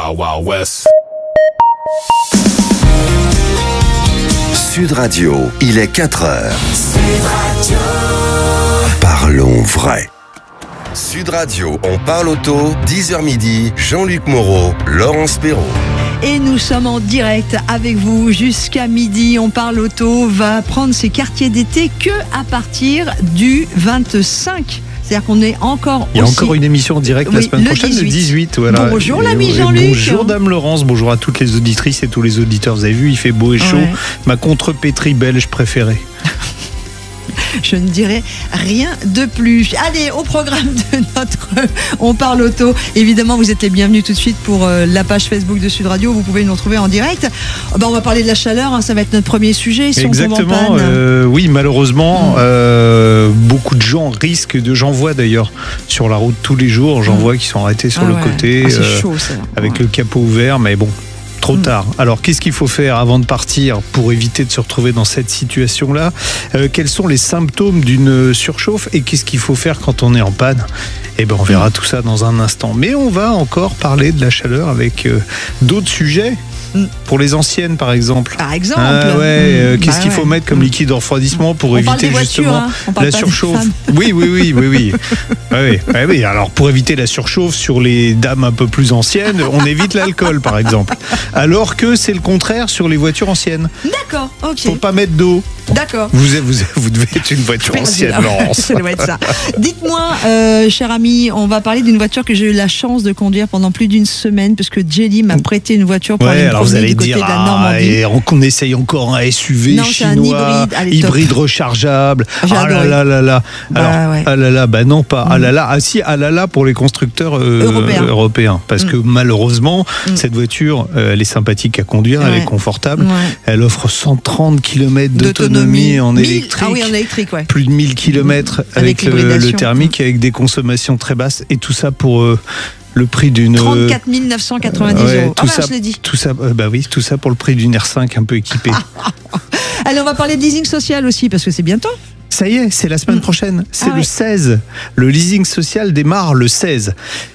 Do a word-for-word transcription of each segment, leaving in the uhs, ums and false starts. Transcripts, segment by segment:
Wild Wild West. Sud Radio, il est quatre heures. Sud Radio. Parlons vrai. Sud Radio, on parle auto, dix heures midi, Jean-Luc Moreau, Laurence Perrault. Et nous sommes en direct avec vous jusqu'à midi. On parle auto va prendre ses quartiers d'été que à partir du vingt-cinq. C'est-à-dire qu'on est encore. Il y a aussi... encore une émission en direct oui, la semaine le prochaine, dix-huit. le dix-huit. Voilà. Bonjour et, l'ami et Jean-Luc. Bonjour Dame Laurence, bonjour à toutes les auditrices et tous les auditeurs. Vous avez vu, il fait beau et chaud. Ouais. Ma contrepétrie belge préférée. Je ne dirai rien de plus. Allez, au programme de notre On parle auto. Évidemment, vous êtes les bienvenus tout de suite pour euh, la page Facebook de Sud Radio. Vous pouvez nous retrouver en direct. Oh, ben, on va parler de la chaleur. Hein, ça va être notre premier sujet. Si Exactement. Euh, oui, malheureusement, mmh. euh, beaucoup de gens risquent de. J'en vois d'ailleurs sur la route tous les jours. J'en mmh. vois qui sont arrêtés sur ah, le ouais. côté, ah, c'est euh, chaud, ça. avec ouais. le capot ouvert. Mais bon. Trop tard. Alors, qu'est-ce qu'il faut faire avant de partir pour éviter de se retrouver dans cette situation-là ? euh, Quels sont les symptômes d'une surchauffe et qu'est-ce qu'il faut faire quand on est en panne ? Eh ben, on verra tout ça dans un instant. Mais on va encore parler de la chaleur avec euh, d'autres sujets. Pour les anciennes, par exemple. Par exemple. Ah, ouais, euh, qu'est-ce bah, qu'il ouais. faut mettre comme liquide de refroidissement pour on éviter justement voitures, hein. la surchauffe ? Oui, oui, oui, oui, oui. Ouais, ouais, oui. Alors, pour éviter la surchauffe sur les dames un peu plus anciennes, on évite l'alcool, par exemple. Alors que c'est le contraire sur les voitures anciennes. D'accord, ok. Faut pas mettre d'eau. D'accord. Vous, vous, vous devez être une voiture ancienne, Laurence. Ça doit être ça. Dites-moi, euh, cher ami, on va parler d'une voiture que j'ai eu la chance de conduire pendant plus d'une semaine, parce que Jelly m'a prêté une voiture pour ouais, aller me alors vous promener allez du côté dire, de la ah, Normandie. et on essaye encore un S U V non, chinois, c'est un hybride, Allez, hybride top. rechargeable. J'ai ah adoré. là là là là. Bah, alors, ouais. ah là là, bah non pas. Mm. Ah là là, ah si, ah là là pour les constructeurs euh, européens. européens, parce mm. que malheureusement mm. cette voiture, euh, elle est sympathique à conduire, ouais. elle est confortable, ouais. elle offre cent trente kilomètres d'autonomie, d'autonomie en mille électrique. Ah oui, en électrique, ouais. Plus de mille kilomètres avec, avec le, le thermique, avec des consommations très basses, et tout ça pour euh, le prix d'une trente-quatre mille neuf cent quatre-vingt-dix ouais, euros. Tout ah ça, bah, je l'ai dit. Tout ça, euh, bah oui, tout ça pour le prix d'une R cinq un peu équipée. Allez, on va parler de leasing social aussi parce que c'est bientôt. Ça y est, c'est la semaine prochaine. C'est ah le ouais. seize. Le leasing social démarre le seize.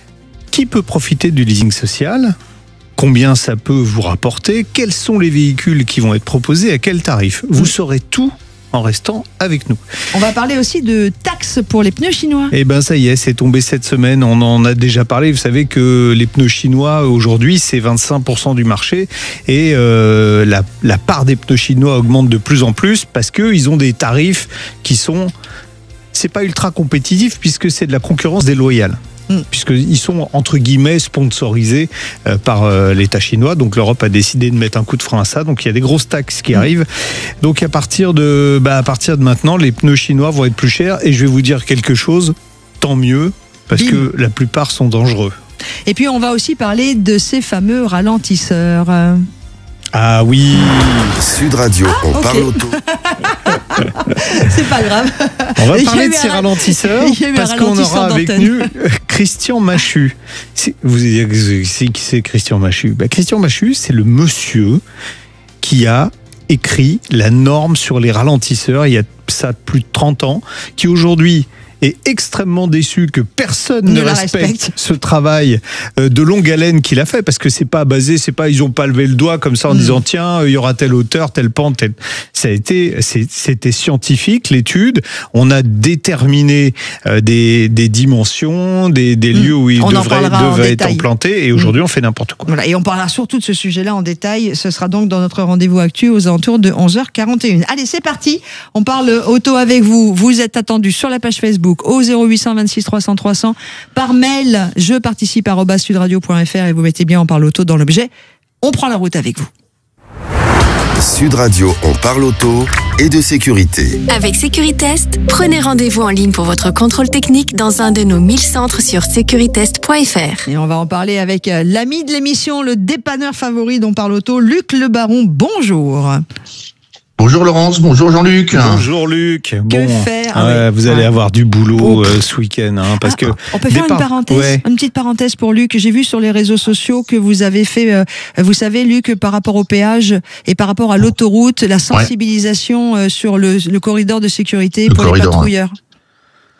Qui peut profiter du leasing social ? Combien ça peut vous rapporter ? Quels sont les véhicules qui vont être proposés ? À quel tarif ? Vous saurez tout en restant avec nous. On va parler aussi de taxes pour les pneus chinois. Eh bien ça y est, c'est tombé cette semaine, on en a déjà parlé. Vous savez que les pneus chinois aujourd'hui c'est vingt-cinq pour cent du marché et euh, la, la part des pneus chinois augmente de plus en plus parce qu'ils ont des tarifs qui sont, c'est pas ultra compétitifs puisque c'est de la concurrence déloyale. Mmh. Puisqu'ils sont entre guillemets sponsorisés euh, par euh, l'État chinois, donc l'Europe a décidé de mettre un coup de frein à ça, donc il y a des grosses taxes qui mmh. arrivent, donc à partir de bah, à partir de maintenant les pneus chinois vont être plus chers et je vais vous dire quelque chose, tant mieux parce Bim. que la plupart sont dangereux. Et puis on va aussi parler de ces fameux ralentisseurs. Ah oui. Sud Radio, ah, on okay. parle auto. C'est pas grave. On va parler de ces ralentisseurs parce qu'on aura avec nous Christian Machu. C'est, vous savez qui c'est Christian Machu ? Bah, Christian Machu, c'est le monsieur qui a écrit la norme sur les ralentisseurs il y a ça plus de trente ans, qui aujourd'hui est extrêmement déçu que personne ne, ne respecte, respecte ce travail de longue haleine qu'il a fait, parce que c'est pas basé, c'est pas, ils ont pas levé le doigt comme ça en mmh. disant tiens, il y aura telle hauteur, telle pente, telle... ça a été, c'est, c'était scientifique l'étude. On a déterminé euh, des, des dimensions, des, des mmh. lieux où ils on devraient, devaient être implantés, et aujourd'hui mmh. on fait n'importe quoi. Voilà, et on parlera surtout de ce sujet-là en détail. Ce sera donc dans notre rendez-vous actu aux alentours de onze heures quarante et une. Allez, c'est parti. On parle auto avec vous. Vous êtes attendus sur la page Facebook au zéro huit cent vingt-six trois cents trois cents, par mail je participe arobase sudradio point fr et vous mettez bien on parle auto dans l'objet. On prend la route avec vous. Sud Radio, on parle auto et de sécurité. Avec Sécuritest, prenez rendez-vous en ligne pour votre contrôle technique dans un de nos mille centres sur sécuritest point fr. Et on va en parler avec l'ami de l'émission, le dépanneur favori dont parle auto, Luc Le Baron. Bonjour. Bonjour Laurence, bonjour Jean-Luc. Bonjour Luc. Que bon, faire euh, Vous allez ouais. avoir du boulot euh, ce week-end, hein, parce ah, que on peut faire départ... une parenthèse, ouais. une petite parenthèse pour Luc. J'ai vu sur les réseaux sociaux que vous avez fait, euh, vous savez Luc, par rapport au péage et par rapport à l'autoroute, la sensibilisation ouais. euh, sur le, le corridor de sécurité le pour corridor, les patrouilleurs.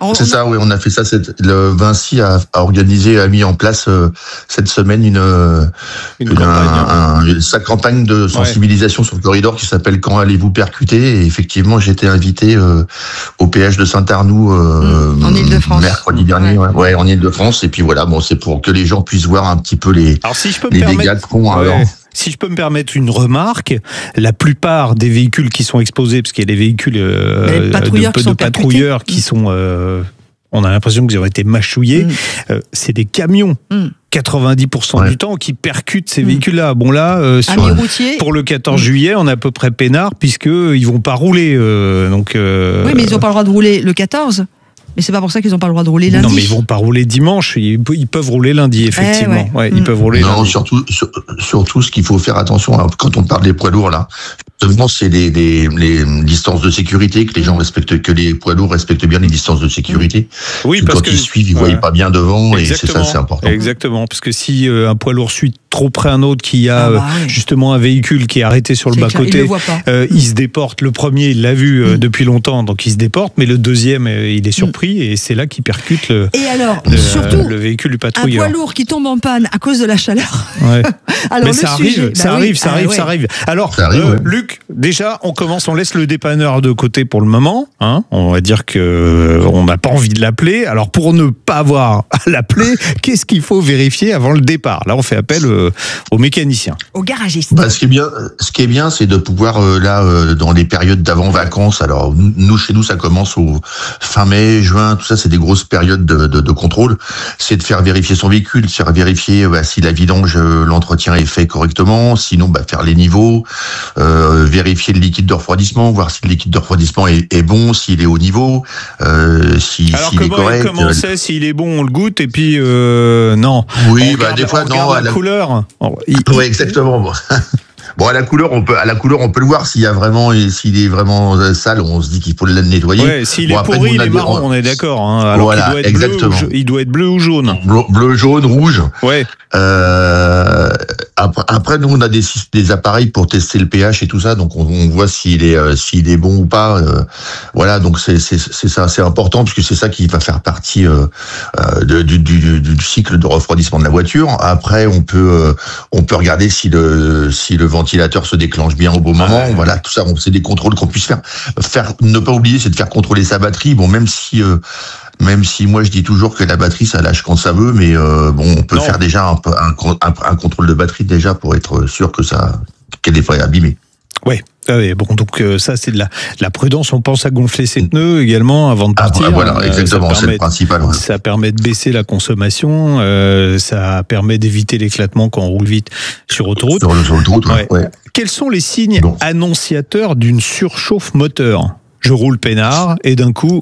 On, c'est on ça, a... oui, on a fait ça. Cette, le Vinci a, a organisé, a mis en place euh, cette semaine une, une, une, campagne, un, un, sa campagne de sensibilisation ouais. sur le corridor qui s'appelle Quand allez-vous percuter ? Et effectivement, j'ai été invité euh, au péage de Saint-Arnoux euh, mmh, en Île-de-France. mercredi dernier, ouais. Ouais, en Île-de-France. Et puis voilà, bon, c'est pour que les gens puissent voir un petit peu les, alors, si je peux les me dégâts permettre... qu'ont. Ouais. Alors. Si je peux me permettre une remarque, la plupart des véhicules qui sont exposés, parce qu'il y a des véhicules euh, patrouilleurs de, qui de sont patrouilleurs qui sont, euh, on a l'impression qu'ils ont été mâchouillés, mmh. euh, c'est des camions. Mmh. quatre-vingt-dix pour cent ouais. du temps qui percutent ces mmh. véhicules-là. Bon là, euh, sur, pour le quatorze juillet, on est à peu près peinard puisque ils vont pas rouler. Euh, donc. Euh, oui, mais ils ont pas le droit de rouler le quatorze. Mais c'est pas pour ça qu'ils n'ont pas le droit de rouler lundi. Non, mais ils vont pas rouler dimanche. Ils, ils peuvent rouler lundi, effectivement. Eh ouais. Ouais, mmh. Ils peuvent rouler non, lundi. surtout, sur, surtout, ce qu'il faut faire attention alors, quand on parle des poids lourds là. Justement, c'est les, les, les distances de sécurité, que les gens respectent, que les poids lourds respectent bien les distances de sécurité. Oui, parce, parce que quand ils suivent, ils ne ouais. voient pas bien devant, exactement. Et c'est ça, c'est important. Exactement, parce que si euh, un poids lourd suit trop près un autre, qui a ah bah, oui. justement un véhicule qui est arrêté sur le bas-côté, il, euh, il se déporte. Le premier, il l'a vu euh, mmh. depuis longtemps, donc il se déporte, mais le deuxième, euh, il est surpris, mmh. et c'est là qu'il percute le, et alors, le, surtout, le véhicule du patrouilleur. Un poids lourd qui tombe en panne à cause de la chaleur. Ouais. alors, mais ça, sujet, arrive, bah ça oui. arrive, ça arrive, ah, ça ouais. arrive. Alors, ça arrive, euh, ouais. Luc, déjà, on commence, on laisse le dépanneur de côté pour le moment. Hein, on va dire que euh, on n'a pas envie de l'appeler. Alors, pour ne pas avoir à l'appeler, qu'est-ce qu'il faut vérifier avant le départ ? Là, on fait appel euh, au mécanicien. Au garagiste. Bah, ce qui est bien, ce qui est bien, c'est de pouvoir euh, là, euh, dans les périodes d'avant vacances. Alors, nous, chez nous, ça commence au fin mai, juin, tout ça, c'est des grosses périodes de, de, de contrôle. C'est de faire vérifier son véhicule, de faire vérifier bah, si la vidange, l'entretien est fait correctement. Sinon, bah, faire les niveaux, euh, vérifier le liquide de refroidissement, voir si le liquide de refroidissement est, est bon, s'il est au niveau, euh, si, alors s'il est correct. Comment on sait s'il est bon, on le goûte et puis euh, non. Oui, on bah regarde, des fois on non. À la, la couleur. Oh, il, oui, exactement. Bon. Bon, à la couleur, on peut, à la couleur, on peut le voir. S'il y a vraiment, s'il est vraiment sale, on se dit qu'il faut le nettoyer. Ouais, s'il bon, est après, pourri, il est des... marron, on est d'accord. Hein. Alors voilà, qu'il doit être exactement. Bleu ou, il doit être bleu ou jaune. Bleu, bleu jaune, rouge. Ouais. Euh, après, après, nous, on a des, des appareils pour tester le pH et tout ça, donc on, on voit s'il est, euh, s'il est bon ou pas. Euh, voilà, donc c'est, c'est, c'est ça, c'est important parce que c'est ça qui va faire partie euh, de, du, du, du cycle de refroidissement de la voiture. Après, on peut, euh, on peut regarder si le, si le ventilateur se déclenche bien au bon moment. Ah ouais. Voilà, tout ça, bon, c'est des contrôles qu'on puisse faire. Faire, ne pas oublier, c'est de faire contrôler sa batterie. Bon, même si euh, Même si moi je dis toujours que la batterie ça lâche quand ça veut, mais euh, bon, on peut non. faire déjà un, un, un, un contrôle de batterie déjà pour être sûr que ça qu'elle n'est pas abîmée. Ouais. Ah oui, bon, donc euh, ça c'est de la, de la prudence. On pense à gonfler ses pneus également avant de partir. Ah, voilà, exactement, euh, c'est le principal. Ouais. Ça permet de baisser la consommation, euh, ça permet d'éviter l'éclatement quand on roule vite sur autoroute. Sur, sur l'autoroute, ouais. Ouais. Quels sont les signes bon. annonciateurs d'une surchauffe moteur ? Je roule peinard et d'un coup...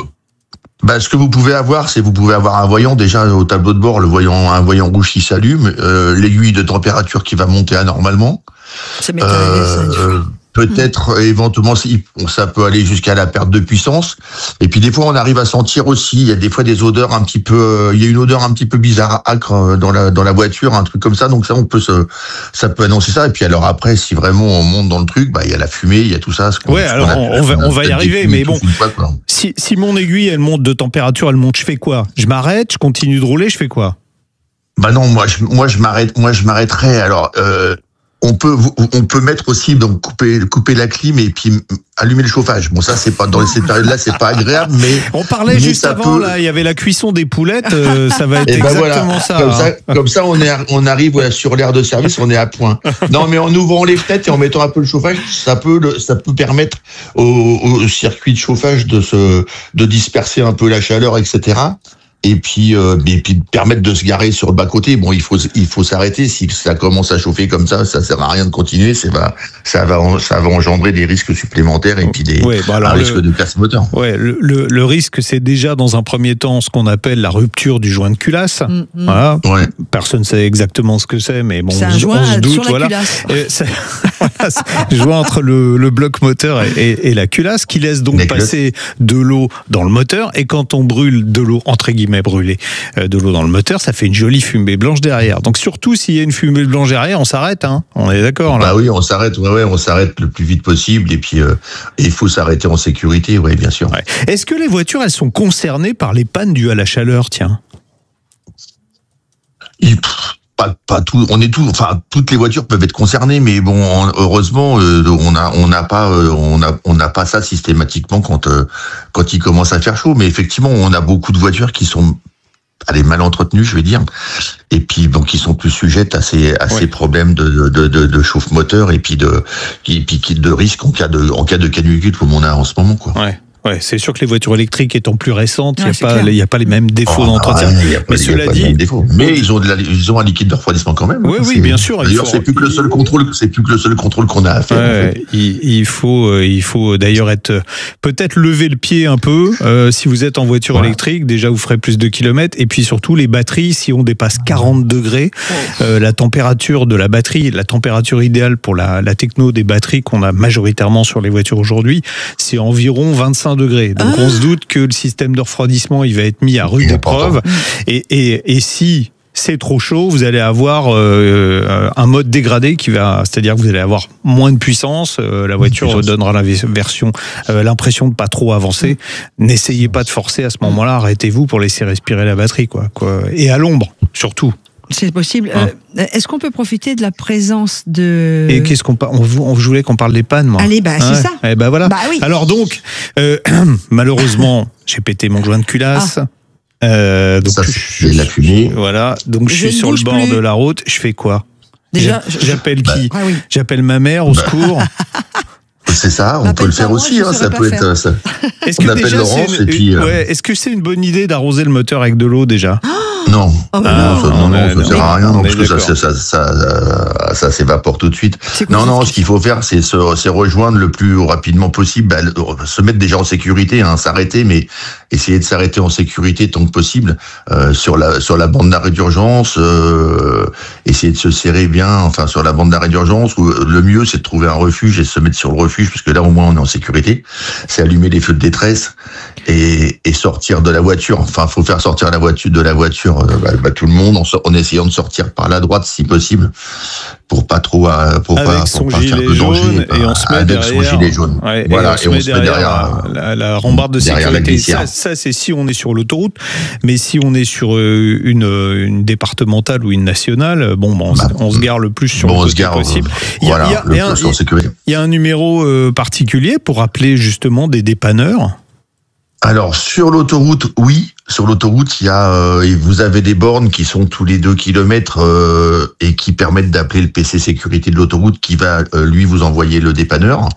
Bah, ce que vous pouvez avoir, c'est vous pouvez avoir un voyant déjà au tableau de bord, le voyant, un voyant rouge qui s'allume, euh, l'aiguille de température qui va monter anormalement. Ça m'est arrivé, ça, une fois. Peut-être mmh. éventuellement ça peut aller jusqu'à la perte de puissance. Et puis des fois on arrive à sentir aussi, il y a des fois des odeurs un petit peu, il y a une odeur un petit peu bizarre, âcre dans la dans la voiture, un truc comme ça. Donc ça on peut se, ça peut annoncer ça. Et puis alors après si vraiment on monte dans le truc, bah il y a la fumée, il y a tout ça. Ce ouais, ce alors on, on va on va y arriver, mais bon. Fois, si si mon aiguille elle monte de température, elle monte, je fais quoi ? Je m'arrête, je continue de rouler, je fais quoi ? Bah non, moi je moi je m'arrête, moi je m'arrêterai. Alors. Euh, On peut, on peut mettre aussi, donc couper, couper la clim et puis allumer le chauffage. Bon, ça, c'est pas, dans cette période-là, c'est pas agréable, mais. On parlait mais juste avant, peut... là, il y avait la cuisson des poulettes, euh, ça va être et ben exactement voilà. ça. Comme, hein. ça. comme ça, on est, on arrive voilà, sur l'aire de service, on est à point. Non, mais en ouvrant les fenêtres et en mettant un peu le chauffage, ça peut, le, ça peut permettre au, au circuit de chauffage de se, de disperser un peu la chaleur, et cetera. Et puis, euh, et puis permettre de se garer sur le bas côté. Bon, il faut, il faut s'arrêter. Si ça commence à chauffer comme ça, ça sert à rien de continuer. C'est va, ça va, ça va engendrer des risques supplémentaires et puis des ouais, bah alors un le, risque de casse moteur. Ouais, le, le, le risque, c'est déjà dans un premier temps ce qu'on appelle la rupture du joint de culasse. Mmh, mmh. Voilà. Ouais. Personne ne sait exactement ce que c'est, mais bon, c'est un on, joint on se doute. Sur la voilà. culasse. Et c'est, voilà, c'est joint entre le, le bloc moteur et, et, et la culasse, qui laisse donc passer de l'eau dans le moteur. Et quand on brûle de l'eau entre guillemets guillemets, brûler euh, de l'eau dans le moteur, ça fait une jolie fumée blanche derrière. Donc surtout s'il y a une fumée blanche derrière, on s'arrête, hein. On est d'accord là. Bah oui, on s'arrête, ouais, ouais, on s'arrête le plus vite possible et puis euh, il faut s'arrêter en sécurité, oui, bien sûr. Ouais. Est-ce que les voitures, elles sont concernées par les pannes dues à la chaleur, tiens? Et, pff, pas, pas tout, on est tout, enfin toutes les voitures peuvent être concernées, mais bon, heureusement, euh, on a, on n'a pas, euh, on a, on n'a pas ça systématiquement quand, euh, quand il commence à faire chaud. Mais effectivement, on a beaucoup de voitures qui sont elle est mal entretenue, je vais dire, et puis donc qui sont plus sujettes à ces à ouais. ces problèmes de de de, de chauffe-moteur et puis de et puis de risque en cas de en cas de canicule comme on a en ce moment, quoi. Ouais. Ouais, c'est sûr que les voitures électriques étant plus récentes, il ouais, n'y a, a, a pas les mêmes défauts oh, d'entretien. Ouais, mais cela dit, mais ils ont, de la, ils ont un liquide de refroidissement quand même. Oui, oui, bien sûr. D'ailleurs, faut... c'est plus que le seul contrôle, c'est plus que le seul contrôle qu'on a à faire. Ouais, en fait. il, il faut, il faut d'ailleurs être peut-être lever le pied un peu euh, si vous êtes en voiture ouais. électrique. Déjà, vous ferez plus de kilomètres. Et puis surtout, les batteries, si on dépasse quarante degrés, euh, la température de la batterie, la température idéale pour la, la techno des batteries qu'on a majoritairement sur les voitures aujourd'hui, c'est environ vingt-cinq degrés. Donc ah. on se doute que le système de refroidissement il va être mis à rude épreuve et, et, et si c'est trop chaud, vous allez avoir euh, un mode dégradé qui va, c'est-à-dire que vous allez avoir moins de puissance, euh, la voiture puissance. donnera la version, euh, l'impression de pas trop avancer. N'essayez pas de forcer à ce moment-là, arrêtez-vous pour laisser respirer la batterie, quoi, quoi. Et à l'ombre surtout. C'est possible. Hein euh, est-ce qu'on peut profiter de la présence de... Et qu'est-ce qu'on parle on, on voulait qu'on parle des pannes, moi. Allez, bah c'est ouais. ça. Et bah voilà. Bah, oui. Alors donc, euh, malheureusement, j'ai pété mon joint de culasse. Ah. Euh, donc ça, je, c'est de la fumée. Voilà. Donc je, je suis sur le bord plus. de la route. Je fais quoi? Déjà, j'appelle je... qui? bah, ah, oui. J'appelle ma mère au secours. C'est ça, on bah, peut le faire aussi, hein, ça peut faire. être. Ça. Est-ce on que appelle déjà, Laurence une, et puis. Euh... Ouais, est-ce que c'est une bonne idée d'arroser le moteur avec de l'eau déjà? Non, oh, bah ah, non, ça, non, non, ça non, sert à rien, non, parce que ça, ça, ça, ça, ça s'évapore tout de suite. Non, non, ce qu'il faut faire, c'est se, c'est rejoindre le plus rapidement possible, bah, se mettre déjà en sécurité, hein, s'arrêter, mais essayer de s'arrêter en sécurité tant que possible euh, sur la sur la bande d'arrêt d'urgence, euh, essayer de se serrer bien, enfin sur la bande d'arrêt d'urgence. Où le mieux, c'est de trouver un refuge et de se mettre sur le refuge, parce que là, au moins, on est en sécurité. C'est allumer les feux de détresse et, et sortir de la voiture. Enfin, faut faire sortir la voiture de la voiture. Euh, bah, bah, tout le monde en, en essayant de sortir par la droite si possible pour pas trop euh, pour avec pas, son pour pas gilet faire de danger jaune et on se met avec derrière, son gilet jaune ouais, voilà et on se, et on met, se met derrière, derrière la, la, la rambarde de sécurité. Ça, ça c'est si on est sur l'autoroute, mais si on est sur une, une départementale ou une nationale, bon, bon on, bah, on se gare le plus sur bon, le côté possible. Il y a, voilà, il y a, le il y a, plus en sécurité. Il y a un numéro euh, particulier pour appeler justement des dépanneurs. Alors sur l'autoroute, oui, sur l'autoroute, il y a, euh, vous avez des bornes qui sont tous les deux kilomètres euh, et qui permettent d'appeler le P C sécurité de l'autoroute, qui va euh, lui vous envoyer le dépanneur.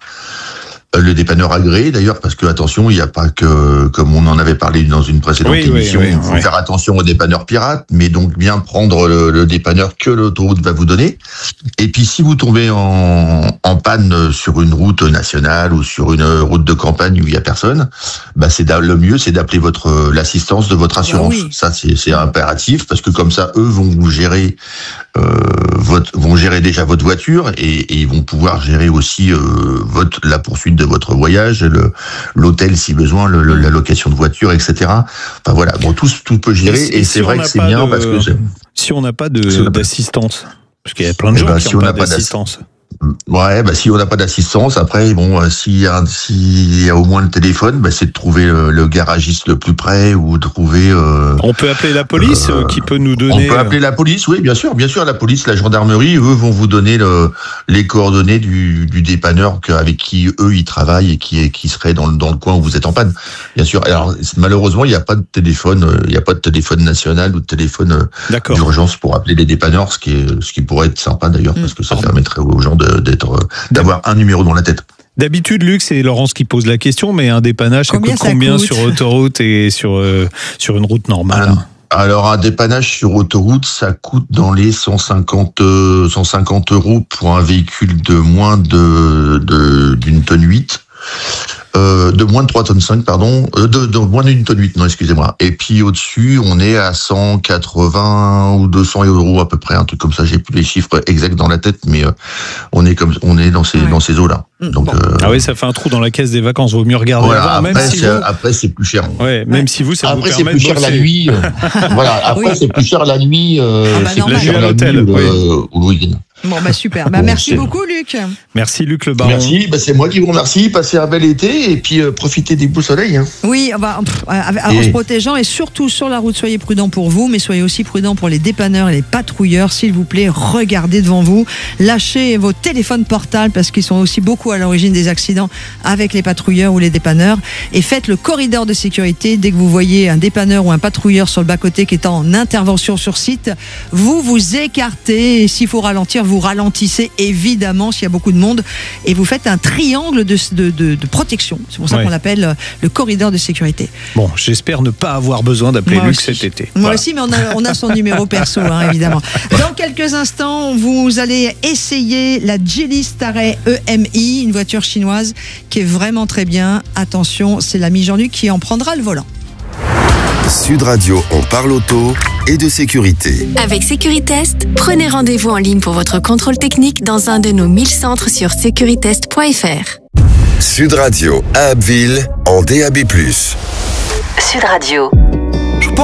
Le dépanneur agréé d'ailleurs, parce que attention, il n'y a pas que, comme on en avait parlé dans une précédente oui, émission, oui, oui, il faut oui. faire attention aux dépanneurs pirates, mais donc bien prendre le, le dépanneur que l'autoroute va vous donner. Et puis si vous tombez en, en panne sur une route nationale ou sur une route de campagne où il n'y a personne, bah c'est le mieux, c'est d'appeler votre l'assistance de votre assurance. Ah oui. Ça c'est, c'est impératif, parce que comme ça, eux vont vous gérer, euh, votre, vont gérer déjà votre voiture et, et ils vont pouvoir gérer aussi euh, votre la poursuite de votre voyage, le, l'hôtel si besoin, le, le, la location de voiture, et cetera. Enfin voilà, bon, tout, tout peut gérer, et, et c'est si vrai que c'est bien de, parce que c'est... Si on n'a pas de, d'assistance, parce qu'il y a plein de gens ben, qui n'ont si pas, pas d'assistance. Ouais, bah si on n'a pas d'assistance, après bon, s'il y a, s'il y a au moins le téléphone, bah, c'est de trouver le, le garagiste le plus près ou de trouver. Euh, on peut appeler la police euh, qui peut nous donner. On peut appeler la police, oui, bien sûr, bien sûr, la police, la gendarmerie, eux vont vous donner le, les coordonnées du, du dépanneur avec qui eux ils travaillent et qui qui serait dans le dans le coin où vous êtes en panne, bien sûr. Alors malheureusement, il n'y a pas de téléphone, il n'y a pas de téléphone national ou de téléphone D'accord. d'urgence pour appeler les dépanneurs, ce qui est ce qui pourrait être sympa d'ailleurs, mmh. parce que ça oh. permettrait aux gens de d'être d'avoir un numéro dans la tête. D'habitude, Luc, c'est Laurence qui pose la question, mais un dépannage, ça combien coûte ça combien coûte sur autoroute et sur euh, sur une route normale? un, Alors, un dépannage sur autoroute, ça coûte dans les cent cinquante euros pour un véhicule de moins de, de d'une tonne huit. Euh, de moins de trois tonnes cinq, pardon, euh, de, de moins d'une tonne huit, non, excusez-moi. Et puis au-dessus, on est à cent quatre-vingts ou deux cents euros à peu près, un truc comme ça. J'ai plus les chiffres exacts dans la tête, mais euh, on est comme, on est dans ces, ouais. dans ces eaux-là. Donc, bon. euh, ah oui, ça fait un trou dans la caisse des vacances. Vaut mieux regarder voilà, avant, après, même si c'est, vous... après, c'est plus cher. Ouais, même ouais. si vous, ça après, vous c'est permet plus de cher la nuit. Euh, voilà. Après, oui. c'est plus cher la nuit. Euh, ah bah c'est normal. plus cher à la l'hôtel, nuit oui. euh, ou le week-end. Bon, bah super. Bah, bon, merci c'est... beaucoup, Luc. Merci, Luc Le Baron. Merci. Bah, c'est moi qui vous remercie. Passez un bel été et puis euh, profitez des beaux soleils. Hein. Oui, bah, pff, en et... se protégeant et surtout sur la route, soyez prudents pour vous, mais soyez aussi prudents pour les dépanneurs et les patrouilleurs. S'il vous plaît, regardez devant vous. Lâchez vos téléphones portables parce qu'ils sont aussi beaucoup à l'origine des accidents avec les patrouilleurs ou les dépanneurs. Et faites le corridor de sécurité. Dès que vous voyez un dépanneur ou un patrouilleur sur le bas-côté qui est en intervention sur site, vous vous écartez. Et s'il faut ralentir, vous ralentissez évidemment s'il y a beaucoup de monde et vous faites un triangle de, de, de, de protection. C'est pour ça ouais. qu'on l'appelle le corridor de sécurité. Bon, j'espère ne pas avoir besoin d'appeler Moi Luc aussi. cet été. Moi voilà. aussi, mais on a, on a son numéro perso, hein, évidemment. Dans quelques instants, vous allez essayer la Geely Starray E M I, une voiture chinoise qui est vraiment très bien. Attention, c'est l'ami Jean-Luc qui en prendra le volant. Sud Radio, on parle auto et de sécurité. Avec Sécuritest, prenez rendez-vous en ligne pour votre contrôle technique dans un de nos mille centres sur sécuritest point f r. Sud Radio à Abbeville en D A B plus. Sud Radio.